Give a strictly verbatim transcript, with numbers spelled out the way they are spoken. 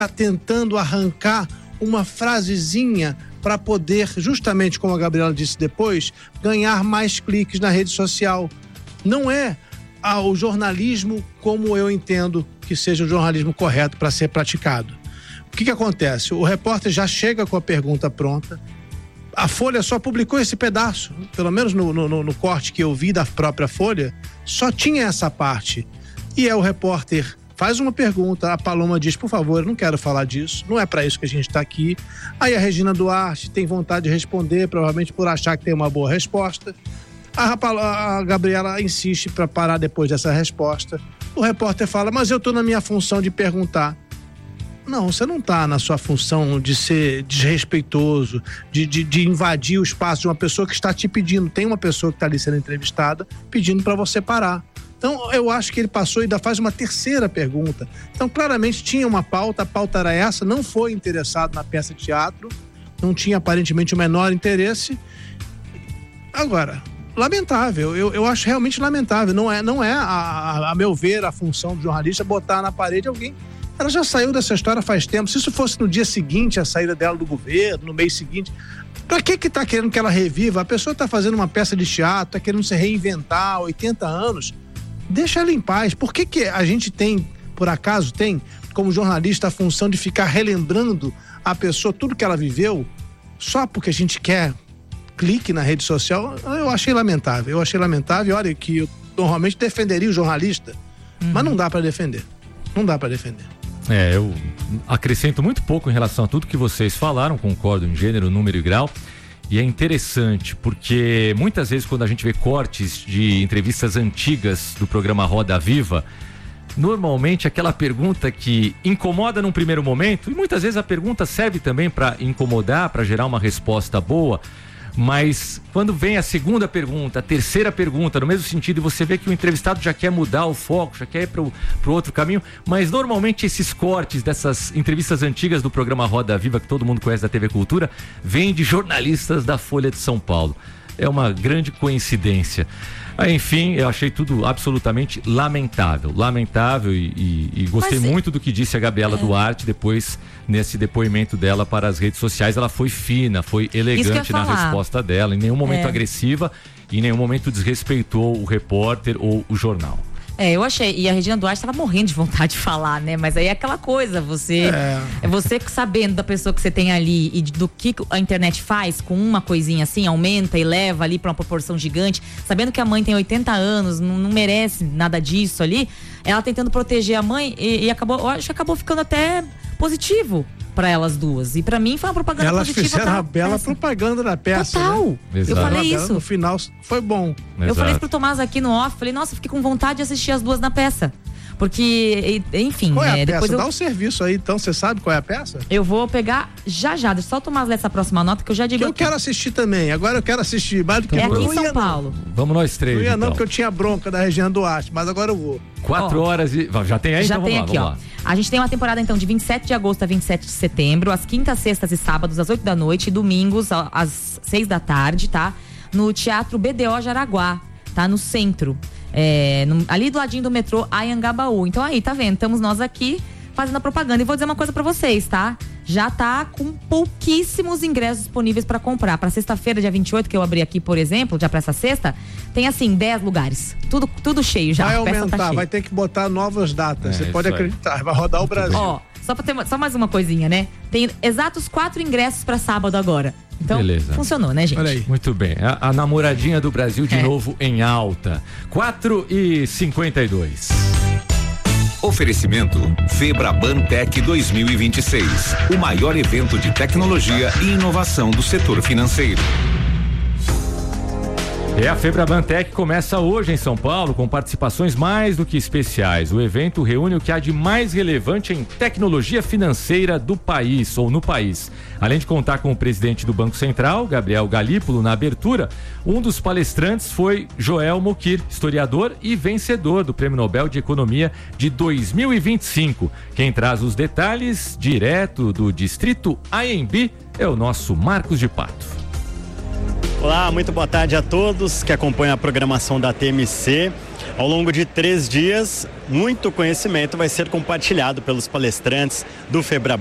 tentando arrancar uma frasezinha para poder, justamente como a Gabriela disse depois, ganhar mais cliques na rede social. Não é ah, o jornalismo como eu entendo que seja o jornalismo correto para ser praticado. O que que acontece? O repórter já chega com a pergunta pronta, a Folha só publicou esse pedaço, pelo menos no, no, no corte que eu vi da própria Folha, só tinha essa parte. E é o repórter faz uma pergunta, a Paloma diz, por favor, eu não quero falar disso, não é para isso que a gente está aqui. Aí a Regina Duarte tem vontade de responder, provavelmente por achar que tem uma boa resposta. A, a Gabriela insiste para parar depois dessa resposta. O repórter fala, mas eu estou na minha função de perguntar. Não, você não está na sua função de ser desrespeitoso, de, de, de invadir o espaço de uma pessoa que está te pedindo. Tem uma pessoa que está ali sendo entrevistada pedindo para você parar. Então, eu acho que ele passou e ainda faz uma terceira pergunta. Então, claramente tinha uma pauta, a pauta era essa, não foi interessado na peça de teatro, não tinha aparentemente o menor interesse. Agora, lamentável, eu, eu acho realmente lamentável. Não é, não é a, a, a meu ver, a função do jornalista botar na parede alguém. Ela já saiu dessa história faz tempo. Se isso fosse no dia seguinte, a saída dela do governo, no mês seguinte, pra que que tá querendo que ela reviva? A pessoa tá fazendo uma peça de teatro, tá querendo se reinventar, oitenta anos. Deixa ela em paz. Por que que a gente tem, por acaso tem, como jornalista, a função de ficar relembrando a pessoa tudo que ela viveu, só porque a gente quer clique na rede social? Eu achei lamentável. Eu achei lamentável. Olha que eu normalmente defenderia o jornalista, uhum. mas não dá pra defender. Não dá pra defender. É, eu acrescento muito pouco em relação a tudo que vocês falaram, concordo em gênero, número e grau. E é interessante porque muitas vezes quando a gente vê cortes de entrevistas antigas do programa Roda Viva, normalmente aquela pergunta que incomoda num primeiro momento, e muitas vezes a pergunta serve também para incomodar, para gerar uma resposta boa, mas quando vem a segunda pergunta, a terceira pergunta, no mesmo sentido, e você vê que o entrevistado já quer mudar o foco, já quer ir para o outro caminho, mas normalmente esses cortes dessas entrevistas antigas do programa Roda Viva, que todo mundo conhece da T V Cultura, vêm de jornalistas da Folha de São Paulo. É uma grande coincidência. Enfim, eu achei tudo absolutamente lamentável, lamentável e, e, e gostei Mas, muito do que disse a Gabriela é. Duarte depois, nesse depoimento dela para as redes sociais. Ela foi fina, foi elegante na resposta dela, em nenhum momento é. agressiva, em nenhum momento desrespeitou o repórter ou o jornal. É, eu achei, e a Regina Duarte tava morrendo de vontade de falar, né? Mas aí é aquela coisa, você é. é você sabendo da pessoa que você tem ali e do que a internet faz com uma coisinha assim, aumenta e leva ali pra uma proporção gigante, sabendo que a mãe tem oitenta anos, não, não merece nada disso ali, ela tentando proteger a mãe e, e acabou, eu acho que acabou ficando até positivo para elas duas. E para mim foi uma propaganda elas positiva. Elas fizeram a bela peça. propaganda da peça. Total. Né? Eu falei isso. No final foi bom. Eu Exato. falei isso pro Tomás aqui no off, falei, nossa, fiquei com vontade de assistir as duas na peça. Porque, enfim, qual é a né, peça? depois eu... Dá o serviço aí, então, você sabe qual é a peça? Eu vou pegar já já, deixa só o Tomás ler essa próxima nota que eu já digo. Que eu aqui. quero assistir também, agora eu quero assistir. Mais do que é aqui em São ia, Paulo. Não. Vamos nós três, Não ia então. não, porque eu tinha bronca da Regina Duarte, mas agora eu vou. Quatro oh, horas e... Já tem aí? Já então tem vamos aqui, lá, ó. vamos lá. A gente tem uma temporada, então, de vinte e sete de agosto a vinte e sete de setembro, às quintas, sextas e sábados, às oito da noite, e domingos, às seis da tarde, tá? No Teatro B D O Jaraguá, tá? No centro. É, no, ali do ladinho do metrô Anhangabaú. Então aí, tá vendo? Estamos nós aqui fazendo a propaganda. E vou dizer uma coisa pra vocês, tá? Já tá com pouquíssimos ingressos disponíveis pra comprar. Pra sexta-feira, dia vinte e oito, que eu abri aqui, por exemplo, já pra essa sexta, tem assim, dez lugares. Tudo, tudo cheio já. Vai a peça aumentar, tá cheia. Vai ter que botar novas datas. É, Você pode acreditar, aí. Vai rodar o Brasil. Ó, só, pra ter, só mais uma coisinha, né? Tem exatos quatro ingressos pra sábado agora. Então, beleza. Funcionou, né, gente? Olha aí. Muito bem. A, a namoradinha do Brasil de é. novo em alta. quatro e cinquenta e dois. Oferecimento Febraban Tech dois mil e vinte e seis. O maior evento de tecnologia e inovação do setor financeiro. É, a Febraban Tech começa hoje em São Paulo com participações mais do que especiais. O evento reúne o que há de mais relevante em tecnologia financeira do país, ou no país. Além de contar com o presidente do Banco Central, Gabriel Galípolo, na abertura, um dos palestrantes foi Joel Mokyr, historiador e vencedor do Prêmio Nobel de Economia de dois mil e vinte e cinco. Quem traz os detalhes direto do distrito A M B é o nosso Marcos de Pato. Olá, muito boa tarde a todos que acompanham a programação da T M C. Ao longo de três dias, muito conhecimento vai ser compartilhado pelos palestrantes do FEBRABAN.